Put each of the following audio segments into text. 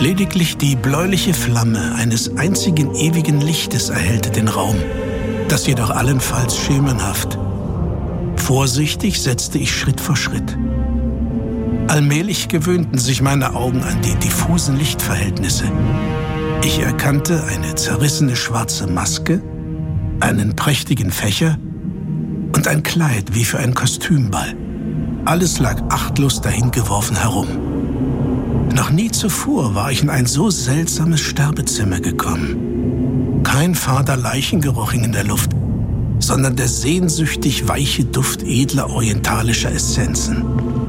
Lediglich die bläuliche Flamme eines einzigen ewigen Lichtes erhellte den Raum, das jedoch allenfalls schemenhaft. Vorsichtig setzte ich Schritt vor Schritt. Allmählich gewöhnten sich meine Augen an die diffusen Lichtverhältnisse. Ich erkannte eine zerrissene schwarze Maske, einen prächtigen Fächer und ein Kleid wie für einen Kostümball. Alles lag achtlos dahingeworfen herum. Noch nie zuvor war ich in ein so seltsames Sterbezimmer gekommen. Kein fader Leichengeruch hing in der Luft, sondern der sehnsüchtig weiche Duft edler orientalischer Essenzen.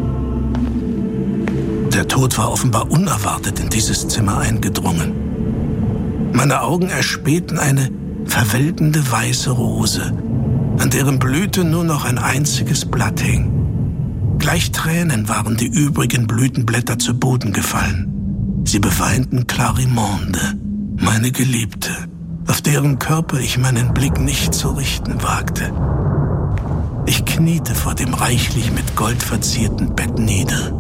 Der Tod war offenbar unerwartet in dieses Zimmer eingedrungen. Meine Augen erspähten eine verwelkende weiße Rose, an deren Blüte nur noch ein einziges Blatt hing. Gleich Tränen waren die übrigen Blütenblätter zu Boden gefallen. Sie beweinten Clarimonde, meine Geliebte, auf deren Körper ich meinen Blick nicht zu richten wagte. Ich kniete vor dem reichlich mit Gold verzierten Bett nieder.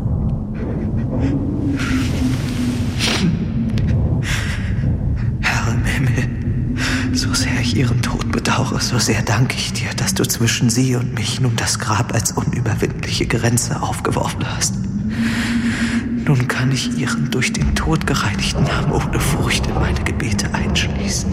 Herr im Himmel, so sehr ich ihren Tod bedauere, so sehr danke ich dir, dass du zwischen sie und mich nun das Grab als unüberwindliche Grenze aufgeworfen hast. Nun kann ich ihren durch den Tod gereinigten Namen ohne Furcht in meine Gebete einschließen.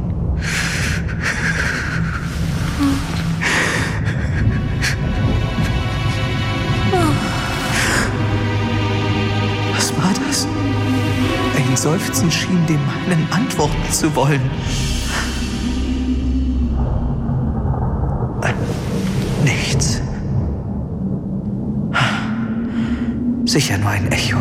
Was war das? Ein Seufzen schien dem meinen antworten zu wollen. Nichts. Sicher nur ein Echo.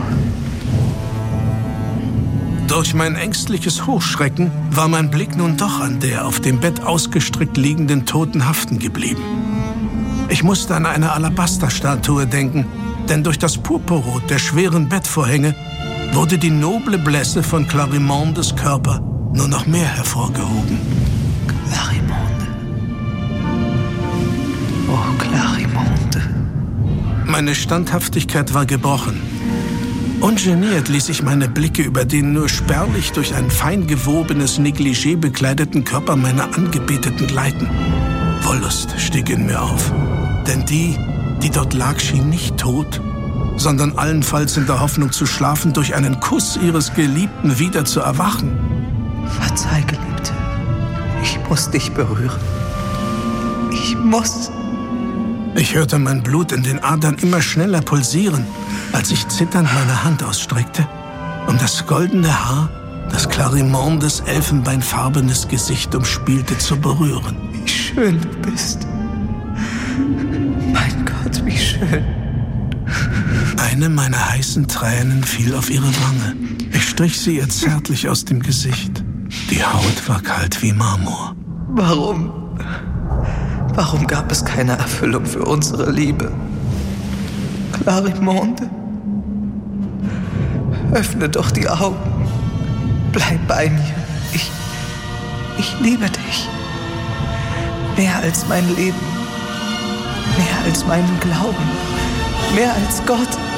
Durch mein ängstliches Hochschrecken war mein Blick nun doch an der auf dem Bett ausgestreckt liegenden Toten haften geblieben. Ich musste an eine Alabasterstatue denken, denn durch das Purpurrot der schweren Bettvorhänge wurde die noble Blässe von Clarimondes Körper nur noch mehr hervorgehoben. Clarimonde. Oh, Clarimonde. Meine Standhaftigkeit war gebrochen. Ungeniert ließ ich meine Blicke über den nur spärlich durch ein fein gewobenes Negligé bekleideten Körper meiner Angebeteten gleiten. Wollust stieg in mir auf, denn die dort lag, schien nicht tot, sondern allenfalls in der Hoffnung zu schlafen, durch einen Kuss ihres Geliebten wieder zu erwachen. Verzeih, Geliebte. Ich muss dich berühren. Ich muss. Ich hörte mein Blut in den Adern immer schneller pulsieren, als ich zitternd meine Hand ausstreckte, um das goldene Haar, das Clarimondes elfenbeinfarbenes Gesicht umspielte, zu berühren. Wie schön du bist. Mein Gott, wie schön. Eine meiner heißen Tränen fiel auf ihre Wange. Ich strich sie ihr zärtlich aus dem Gesicht. Die Haut war kalt wie Marmor. Warum gab es keine Erfüllung für unsere Liebe? Clarimonde, öffne doch die Augen. Bleib bei mir. Ich liebe dich. Mehr als mein Leben. Mehr als meinen Glauben. Mehr als Gott.